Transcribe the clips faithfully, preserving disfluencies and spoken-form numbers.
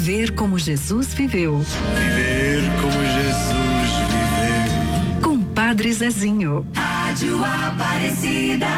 Viver como Jesus viveu. Viver como Jesus viveu. Com Padre Zezinho. Rádio Aparecida.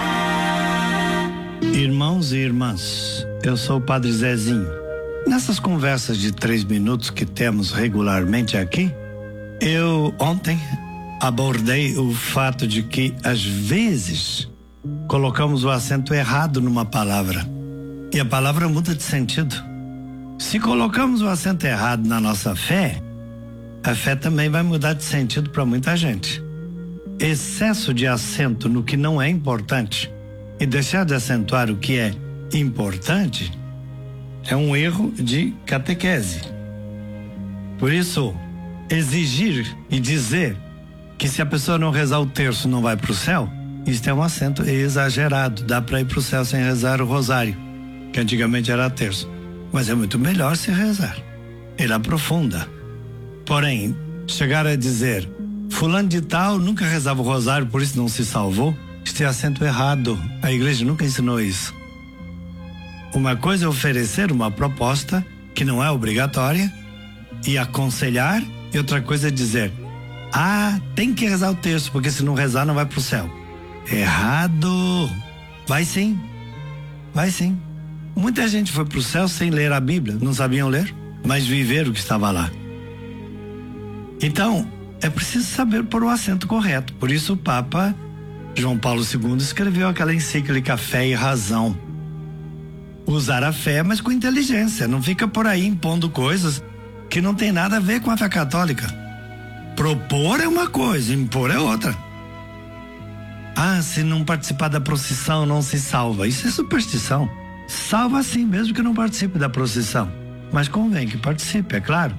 Irmãos e irmãs, eu sou o Padre Zezinho. Nessas conversas de três minutos que temos regularmente aqui, eu ontem abordei o fato de que às vezes colocamos o acento errado numa palavra e a palavra muda de sentido. Se colocamos o acento errado na nossa fé, a fé também vai mudar de sentido para muita gente. Excesso de acento no que não é importante e deixar de acentuar o que é importante é um erro de catequese. Por isso, exigir e dizer que se a pessoa não rezar o terço não vai para o céu, isso é um acento exagerado. Dá para ir para o céu sem rezar o rosário, que antigamente era terço. Mas é muito melhor se rezar. Ele aprofunda. Porém, chegar a dizer fulano de tal nunca rezava o rosário, por isso não se salvou, isso é acento errado. A igreja nunca ensinou isso. Uma coisa é oferecer uma proposta que não é obrigatória e aconselhar, e outra coisa é dizer: ah, tem que rezar o terço, porque se não rezar não vai pro céu. Errado. Vai sim. Vai sim. Muita gente foi pro céu sem ler a Bíblia, não sabiam ler, mas viveram o que estava lá. Então, é preciso saber pôr o acento correto. Por isso o Papa João Paulo segundo escreveu aquela encíclica Fé e Razão. Usar a fé, mas com inteligência. Não fica por aí impondo coisas que não tem nada a ver com a fé católica. Propor é uma coisa, impor é outra. Ah, se não participar da procissão não se salva. Isso é superstição. Salva sim, mesmo que não participe da procissão. Mas convém que participe, é claro.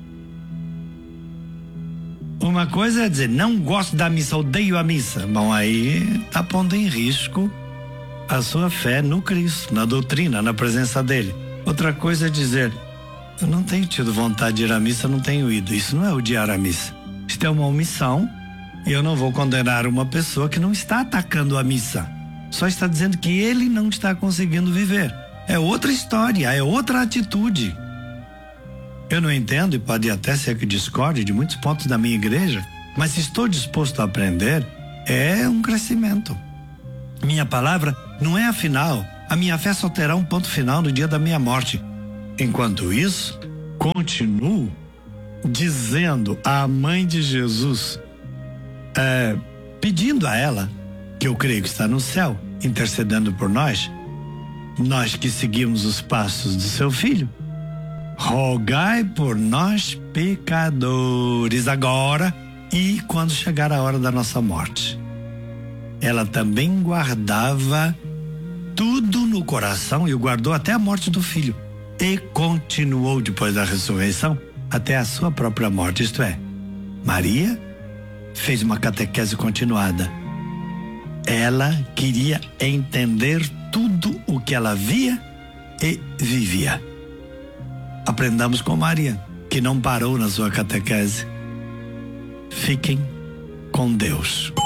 Uma coisa é dizer, não gosto da missa, odeio a missa. Bom, aí tá pondo em risco a sua fé no Cristo, na doutrina, na presença dele. Outra coisa é dizer, eu não tenho tido vontade de ir à missa, não tenho ido. Isso não é odiar a missa. Isso é uma omissão e eu não vou condenar uma pessoa que não está atacando a missa. Só está dizendo que ele não está conseguindo viver. É outra história, é outra atitude. Eu não entendo, e pode até ser que discorde de muitos pontos da minha igreja, mas se estou disposto a aprender, é um crescimento. Minha palavra não é a final. A minha fé só terá um ponto final no dia da minha morte. Enquanto isso, continuo dizendo à mãe de Jesus, é, pedindo a ela, que eu creio que está no céu, intercedendo por nós, nós que seguimos os passos do seu filho, rogai por nós pecadores agora e quando chegar a hora da nossa morte. Ela também guardava tudo no coração e o guardou até a morte do filho. E continuou depois da ressurreição até a sua própria morte. Isto é, Maria fez uma catequese continuada. Ela queria entender tudo o que ela via e vivia. Aprendamos com Maria, que não parou na sua catequese. Fiquem com Deus.